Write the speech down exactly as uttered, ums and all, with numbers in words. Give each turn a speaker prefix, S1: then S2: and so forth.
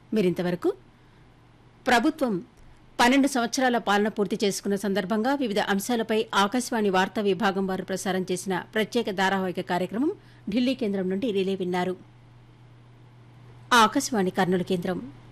S1: మీరింతవరకు ప్రభుత్వం పన్నెండు సంవత్సరాల పాలన పూర్తి చేసుకున్న సందర్భంగా వివిధ అంశాలపై ఆకాశవాణి వార్తా విభాగం వారు ప్రసారం చేసిన ప్రత్యేక ధారావాహిక కార్యక్రమం ఢిల్లీ కేంద్రం నుండి రిలే విన్నారు. ఆకాశవాణి కర్నూలు కేంద్రం